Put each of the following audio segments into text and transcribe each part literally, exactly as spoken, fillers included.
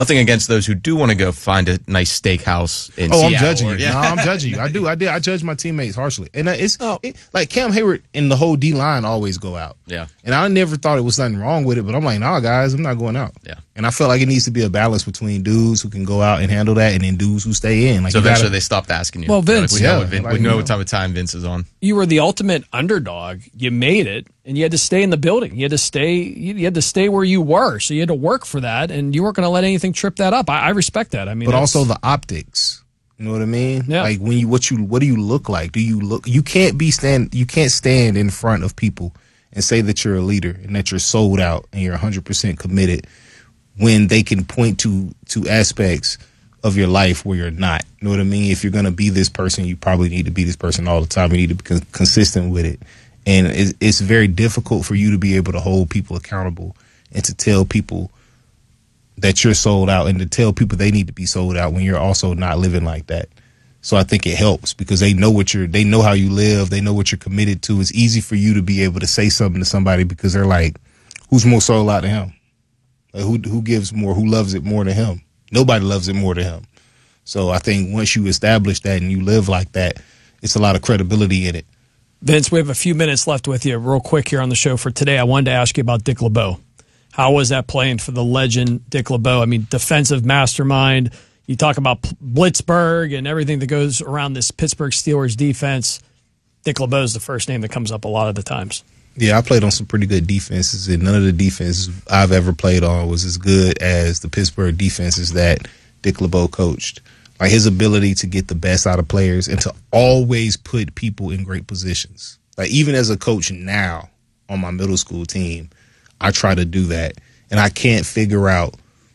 Nothing against those who do want to go find a nice steakhouse in oh, Seattle. I'm judging or, you. yeah. No, I'm judging you. I do. I did. I judge my teammates harshly. And it's oh. it, like Cam Hayward and the whole D-line always go out. Yeah. And I never thought it was nothing wrong with it, but I'm like, nah, guys, I'm not going out. Yeah. And I felt like it needs to be a balance between dudes who can go out and handle that and then dudes who stay in. Like, so eventually gotta, they stopped asking you. Well, Vince. Like we yeah, know, what, Vin, like, we know you know what type of time Vince is on. You were the ultimate underdog. You made it, and you had to stay in the building. You had to stay. You had to stay where you were. So you had to work for that, and you weren't going to let anything trip that up. I, I respect that. I mean, but also the optics. You know what I mean? Yeah. Like when you what you what do you look like? Do you look? You can't be stand. You can't stand in front of people and say that you're a leader and that you're sold out and you're one hundred percent committed when they can point to to aspects of your life where you're not. You know what I mean? If you're going to be this person, you probably need to be this person all the time. You need to be con- consistent with it. And it's, it's very difficult for you to be able to hold people accountable and to tell people that you're sold out and to tell people they need to be sold out when you're also not living like that. So I think it helps because they know what you're, they know how you live. They know what you're committed to. It's easy for you to be able to say something to somebody because they're like, who's more sold out than him? Like who, who gives more? Who loves it more than him? Nobody loves it more than him. So I think once you establish that and you live like that, it's a lot of credibility in it. Vince, we have a few minutes left with you real quick here on the show for today. I wanted to ask you about Dick LeBeau. How was that playing for the legend Dick LeBeau? I mean, defensive mastermind. You talk about Blitzburg and everything that goes around this Pittsburgh Steelers defense. Dick LeBeau is the first name that comes up a lot of the times. Yeah, I played on some pretty good defenses, and none of the defenses I've ever played on was as good as the Pittsburgh defenses that Dick LeBeau coached. Like his ability to get the best out of players and to always put people in great positions. Like even as a coach now on my middle school team, I try to do that, and I can't figure out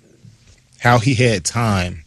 how he had time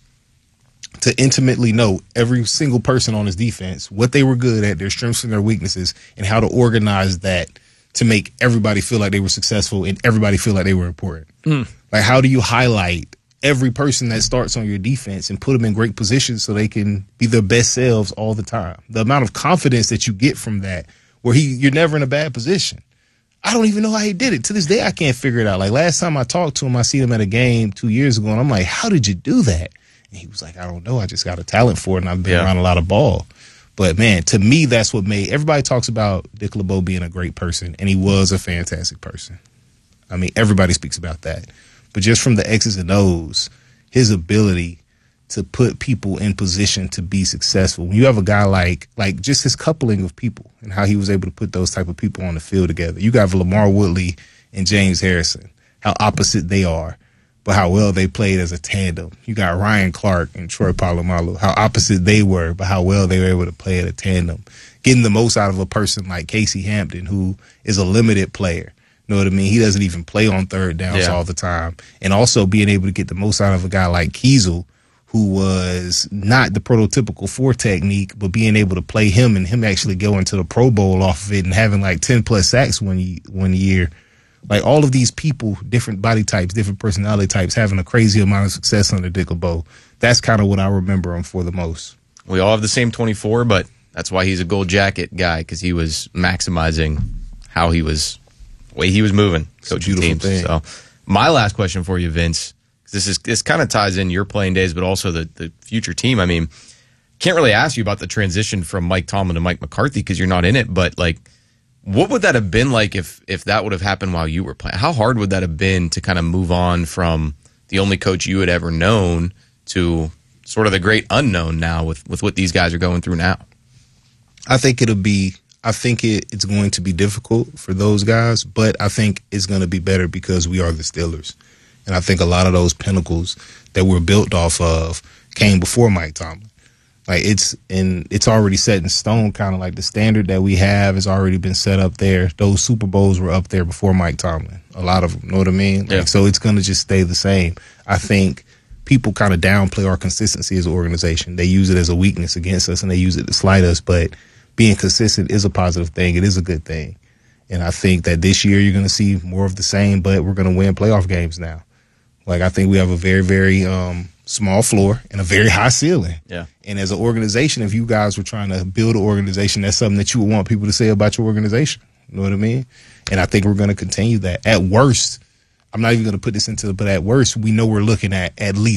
to intimately know every single person on his defense, what they were good at, their strengths and their weaknesses, and how to organize that to make everybody feel like they were successful and everybody feel like they were important. Mm. Like, how do you highlight every person that starts on your defense and put them in great positions so they can be their best selves all the time? The amount of confidence that you get from that, where he you're never in a bad position. I don't even know how he did it. To this day, I can't figure it out. Like, last time I talked to him, I seen him at a game two years ago, and I'm like, how did you do that? And he was like, I don't know. I just got a talent for it, and I've been yeah. around a lot of ball. But, man, to me, that's what made – everybody talks about Dick LeBeau being a great person, and he was a fantastic person. I mean, everybody speaks about that. But just from the X's and O's, his ability to put people in position to be successful. When you have a guy like like just his coupling of people and how he was able to put those type of people on the field together. You got Lamar Woodley and James Harrison, how opposite they are, but how well they played as a tandem. You got Ryan Clark and Troy Polamalu, how opposite they were, but how well they were able to play at a tandem. Getting the most out of a person like Casey Hampton, who is a limited player. You know what I mean? He doesn't even play on third downs yeah. all the time. And also being able to get the most out of a guy like Kiesel, who was not the prototypical four technique, but being able to play him and him actually going to the Pro Bowl off of it and having like ten plus sacks one, one year. Like all of these people, different body types, different personality types, having a crazy amount of success under Dick LeBeau. That's kind of what I remember him for the most. We all have the same twenty-four, but that's why he's a gold jacket guy, because he was maximizing how he was, the way he was moving, coaching teams. Thing. So my last question for you, Vince, This is this kind of ties in your playing days, but also the, the future team. I mean, can't really ask you about the transition from Mike Tomlin to Mike McCarthy because you're not in it. But like, what would that have been like if if that would have happened while you were playing? How hard would that have been to kind of move on from the only coach you had ever known to sort of the great unknown now with with what these guys are going through now? I think it'll be. I think it, it's going to be difficult for those guys, but I think it's going to be better because we are the Steelers. And I think a lot of those pinnacles that we're built off of came before Mike Tomlin. Like it's in, it's already set in stone, kind of like the standard that we have has already been set up there. Those Super Bowls were up there before Mike Tomlin. A lot of them, you know what I mean? Like, yeah. So it's going to just stay the same. I think people kind of downplay our consistency as an organization. They use it as a weakness against us and they use it to slight us. But being consistent is a positive thing. It is a good thing. And I think that this year you're going to see more of the same, but we're going to win playoff games now. Like, I think we have a very, very um, small floor and a very high ceiling. Yeah. And as an organization, if you guys were trying to build an organization, that's something that you would want people to say about your organization. You know what I mean? And I think we're going to continue that. At worst, I'm not even going to put this into, but at worst, we know we're looking at at least